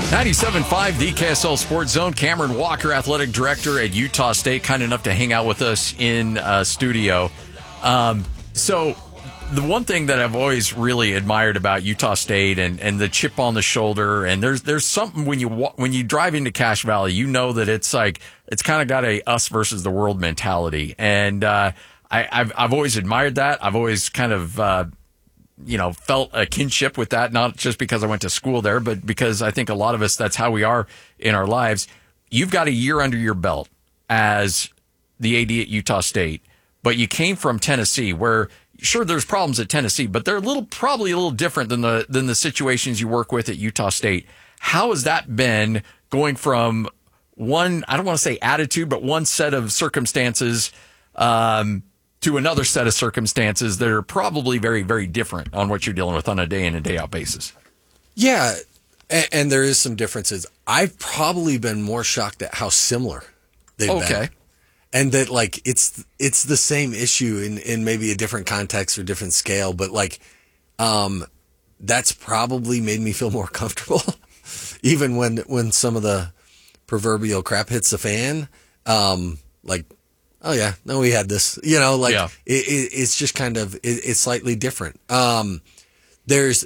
97.5, the KSL Sports Zone. Cameron Walker, athletic director at Utah State, kind enough to hang out with us in studio. So the one thing that I've always really admired about Utah State and the chip on the shoulder, and there's something when you drive into Cache Valley, you know that it's kind of got a us versus the world mentality, and I've always admired that. I've always kind of felt a kinship with that, not just because I went to school there, but because I think a lot of us, that's how we are in our lives. You've got a year under your belt as the AD at Utah State, but you came from Tennessee, where sure there's problems at Tennessee, but they're probably a little different than the situations you work with at Utah State. How has that been going from one, I don't want to say attitude, but one set of circumstances, to another set of circumstances that are probably very, very different on what you're dealing with on a day in and day out basis? Yeah, and there is some differences. I've probably been more shocked at how similar they've been. And that, like, it's the same issue in maybe a different context or different scale, but, like, that's probably made me feel more comfortable, even when some of the proverbial crap hits the fan, like, oh yeah, no, we had this, it's just kind of, it's slightly different. There's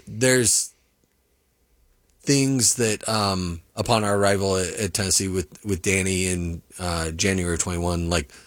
things that, upon our arrival at Tennessee with Danny in, January 21, like